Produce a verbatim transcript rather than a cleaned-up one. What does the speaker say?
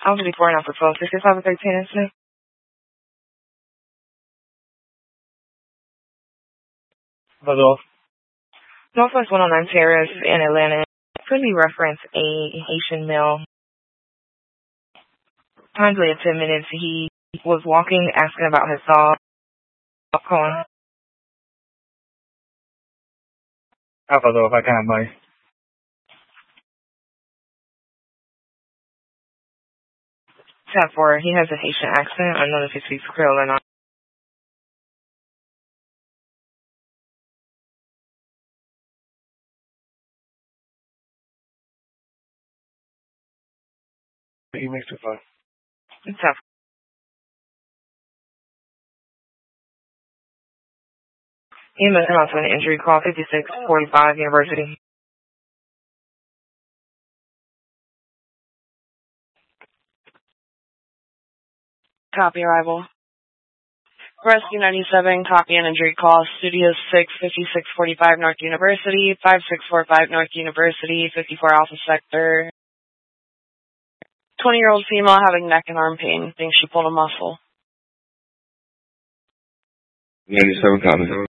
I'll be pouring out for twelve sixty-five and thirteen incident. Hello. Northwest one oh nine Terrace in Atlanta. Could be reference a Haitian male. Kindly at ten minutes, he was walking, asking about his dog. Calling. Hello, if I can, bye. Tab four, he has a Haitian accent. I don't know if he speaks Creole or not. He makes it fun. Tab. He must come out to an injury call, fifty-six forty-five University. Copy arrival. Rescue ninety-seven, copy and injury call. Studio six, fifty-six forty-five North University, five six four five North University, fifty-four Alpha Sector. twenty-year-old female having neck and arm pain. Thinks she pulled a muscle. ninety-seven, copy.